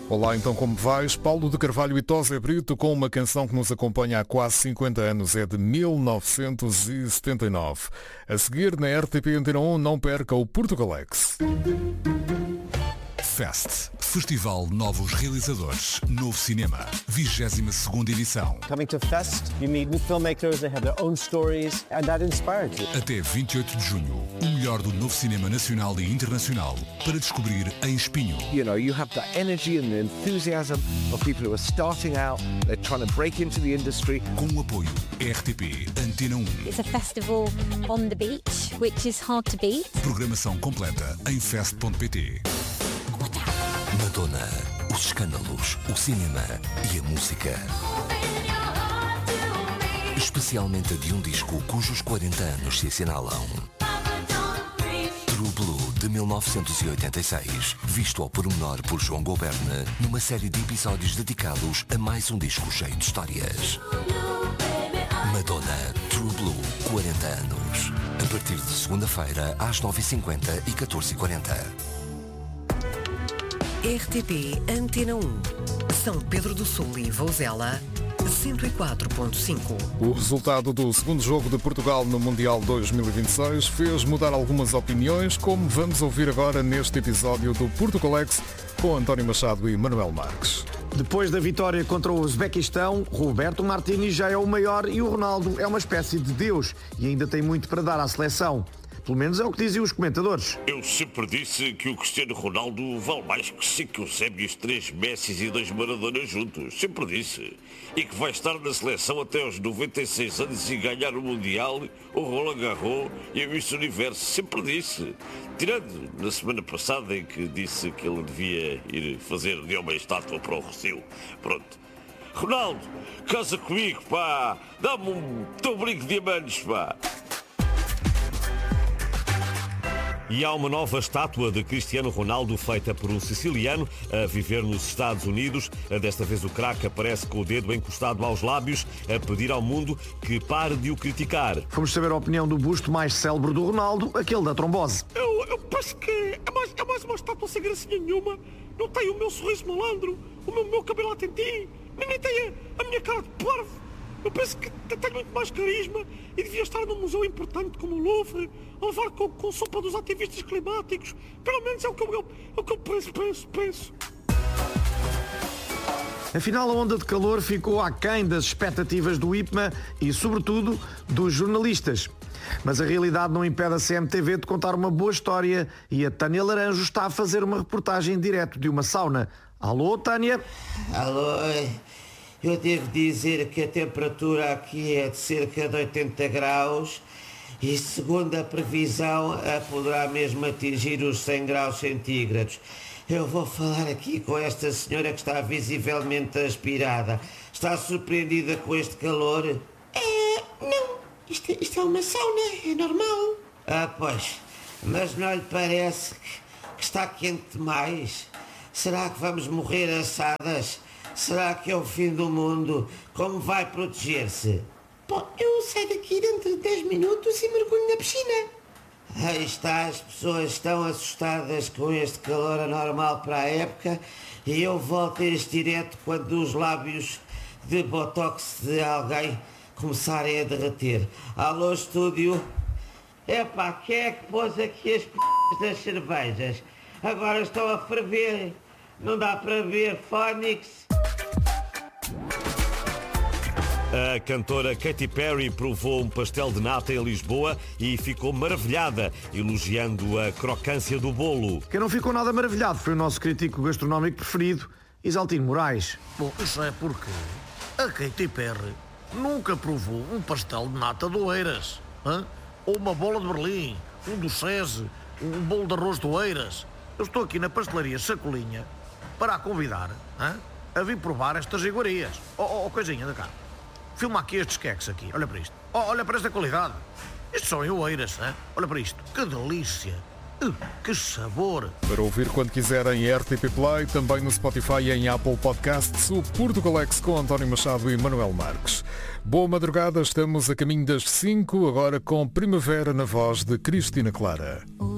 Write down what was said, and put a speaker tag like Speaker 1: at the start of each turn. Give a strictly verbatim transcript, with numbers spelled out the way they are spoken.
Speaker 1: Olá, então como vais? Paulo de Carvalho e Tosé Brito com uma canção que nos acompanha há quase cinquenta anos, é de mil novecentos e setenta e nove. A seguir, na R T P Antena um, não perca o Portugalex.
Speaker 2: Fest, Festival Novos Realizadores, Novo Cinema, vigésima segunda edição.
Speaker 3: Coming to Fest, you meet new filmmakers, they have their own stories, and that inspired you.
Speaker 2: Até vinte e oito de junho, o melhor do novo cinema nacional e internacional para descobrir em Espinho.
Speaker 4: You know, you have the energy and the enthusiasm of people who are starting out, they're trying to break into the industry.
Speaker 2: Com o apoio R T P Antena um.
Speaker 5: It's a festival on the beach, which is hard to beat.
Speaker 2: Programação completa em fest ponto pt.
Speaker 6: Madonna, os escândalos, o cinema e a música. Especialmente a de um disco cujos quarenta anos se assinalam. True Blue, de mil novecentos e oitenta e seis, visto ao pormenor por João Goberne, numa série de episódios dedicados a mais um disco cheio de histórias. Madonna, True Blue, quarenta anos. A partir de segunda-feira, às nove e cinquenta e catorze e quarenta.
Speaker 7: R T P Antena um, São Pedro do Sul e Vouzela, cento e quatro ponto cinco.
Speaker 1: O resultado do segundo jogo de Portugal no Mundial dois mil e vinte e seis fez mudar algumas opiniões, como vamos ouvir agora neste episódio do Portugalex com António Machado e Manuel Marques.
Speaker 8: Depois da vitória contra o Uzbequistão, Roberto Martínez já é o maior e o Ronaldo é uma espécie de Deus e ainda tem muito para dar à seleção. Pelo menos é o que diziam os comentadores.
Speaker 9: Eu sempre disse que o Cristiano Ronaldo vale mais que cinco Eusébios, três Messis e dois Maradona juntos. Sempre disse. E que vai estar na seleção até aos noventa e seis anos e ganhar o Mundial, o Roland Garros e a Miss Universo. Sempre disse. Tirando na semana passada em que disse que ele devia ir fazer de uma estátua para o Rossio. Pronto. Ronaldo, casa comigo, pá. Dá-me um teu brinco de diamantes, pá.
Speaker 10: E há uma nova estátua de Cristiano Ronaldo feita por um siciliano a viver nos Estados Unidos. Desta vez o craque aparece com o dedo encostado aos lábios a pedir ao mundo que pare de o criticar.
Speaker 8: Vamos saber a opinião do busto mais célebre do Ronaldo, aquele da trombose.
Speaker 11: Eu, eu penso que é mais, é mais uma estátua sem gracinha nenhuma. Não tem o meu sorriso malandro, o meu, meu cabelo atentinho, nem, nem tem a, a minha cara de parvo. Eu penso que tem muito mais carisma e devia estar num museu importante como o Louvre, a levar com, com sopa dos ativistas climáticos. Pelo menos é o que eu, é o que eu penso, penso, penso.
Speaker 8: Afinal, a onda de calor ficou aquém das expectativas do I P M A e, sobretudo, dos jornalistas. Mas a realidade não impede a C M T V de contar uma boa história e a Tânia Laranjo está a fazer uma reportagem direto de uma sauna. Alô, Tânia?
Speaker 12: Alô, eu devo dizer que a temperatura aqui é de cerca de oitenta graus e, segundo a previsão, poderá mesmo atingir os cem graus centígrados. Eu vou falar aqui com esta senhora que está visivelmente aspirada. Está surpreendida com este calor?
Speaker 13: É, não. Isto, isto é uma sauna, é normal.
Speaker 12: Ah, pois. Mas não lhe parece que, que está quente demais? Será que vamos morrer assadas? Será que é o fim do mundo? Como vai proteger-se?
Speaker 13: Bom, eu saio daqui dentro de dez minutos e mergulho na piscina.
Speaker 12: Aí está, as pessoas estão assustadas com este calor anormal para a época e eu volto a este direto quando os lábios de botox de alguém começarem a derreter. Alô, estúdio? Epá, quem é que pôs aqui as p*** das cervejas? Agora estão a ferver. Não dá para ver, Fónix.
Speaker 10: A cantora Katy Perry provou um pastel de nata em Lisboa e ficou maravilhada, elogiando a crocância do bolo.
Speaker 8: Quem não ficou nada maravilhado foi o nosso crítico gastronómico preferido, Isaltino Moraes.
Speaker 14: Bom, isso é porque a Katy Perry nunca provou um pastel de nata do Eiras, hein? Ou uma bola de Berlim, um do Cese, um bolo de arroz do Eiras. Eu estou aqui na pastelaria Sacolinha para a convidar, hein, a vir provar estas iguarias. Oh, oh, oh, coisinha da cá. Filma aqui estes queques aqui, olha para isto. Oh, olha para esta qualidade. Isto são Oeiras, hein? Olha para isto. Que delícia. Uh, que sabor.
Speaker 1: Para ouvir quando quiserem em R T P Play, também no Spotify e em Apple Podcasts, o Portugalex com António Machado e Manuel Marques. Boa madrugada, estamos a caminho das cinco, agora com Primavera na voz de Cristina Clara.